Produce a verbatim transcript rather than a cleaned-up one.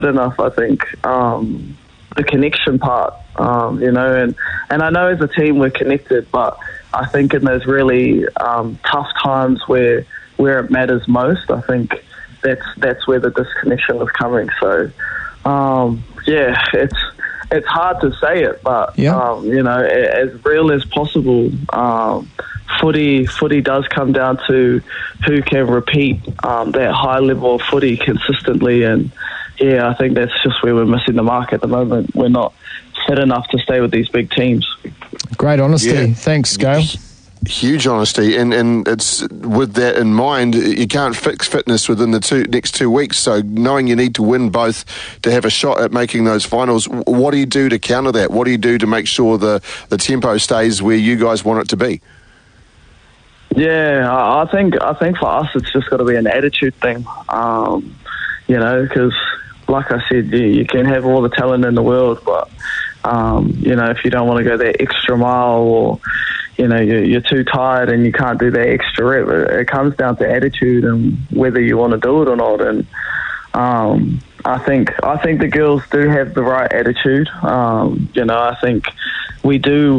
enough, I think. Um, the connection part, um, you know, and, and I know as a team we're connected, but I think in those really um, tough times where where it matters most, I think that's that's where the disconnection was coming. So, um, yeah, it's it's hard to say it, but yeah. um, you know, as real as possible. Um, footy footy does come down to who can repeat um, that high level of footy consistently, and yeah, I think that's just where we're missing the mark at the moment. We're not fit enough to stay with these big teams. Great honesty. Yeah. Thanks, Gail. Huge honesty, and, and it's with that in mind, you can't fix fitness within the two next two weeks, so knowing you need to win both to have a shot at making those finals, what do you do to counter that? What do you do to make sure the, the tempo stays where you guys want it to be? Yeah, I think I think for us it's just got to be an attitude thing, um, you know, because like I said, you, you can have all the talent in the world, but um, you know, if you don't want to go that extra mile, or you know, you're, you're too tired and you can't do that extra rep, it, it comes down to attitude and whether you want to do it or not. And um, I think I think the girls do have the right attitude. Um, you know, I think we do